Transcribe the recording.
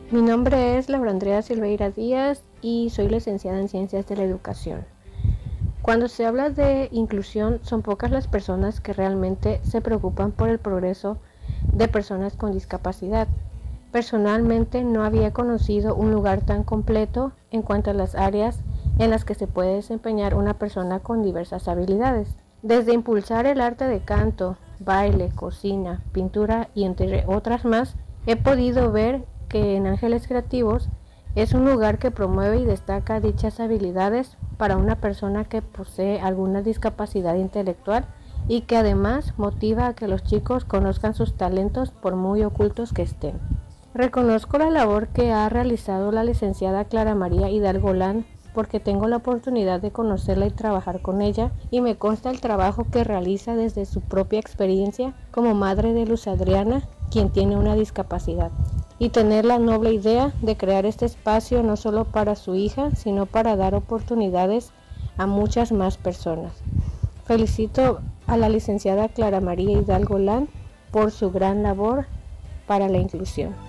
Mi nombre es Laura Andrea Silveira Díaz y soy licenciada en Ciencias de la Educación. Cuando se habla de inclusión, son pocas las personas que realmente se preocupan por el progreso de personas con discapacidad. Personalmente no había conocido un lugar tan completo en cuanto a las áreas en las que se puede desempeñar una persona con diversas habilidades. Desde impulsar el arte de canto, baile, cocina, pintura y entre otras más, he podido ver que en Ángeles Creativos es un lugar que promueve y destaca dichas habilidades para una persona que posee alguna discapacidad intelectual y que además motiva a que los chicos conozcan sus talentos por muy ocultos que estén. Reconozco la labor que ha realizado la licenciada Clara María Hidalgo Land porque tengo la oportunidad de conocerla y trabajar con ella y me consta el trabajo que realiza desde su propia experiencia como madre de Luz Adriana, quien tiene una discapacidad, y tener la noble idea de crear este espacio no solo para su hija, sino para dar oportunidades a muchas más personas. Felicito a la licenciada Clara María Hidalgo Land por su gran labor para la inclusión.